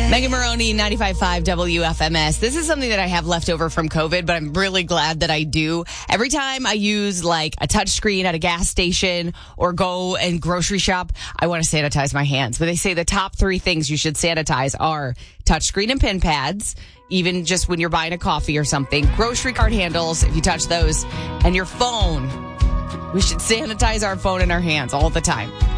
Megan Maroney, 95.5 WFMS. This is something that I have left over from COVID, but I'm really glad that I do. Every time I use like a touch screen at a gas station or go and grocery shop, I want to sanitize my hands. But they say the top 3 things you should sanitize are touchscreen and pen pads, even just when you're buying a coffee or something, grocery cart handles, if you touch those, and your phone. We should sanitize our phone in our hands all the time.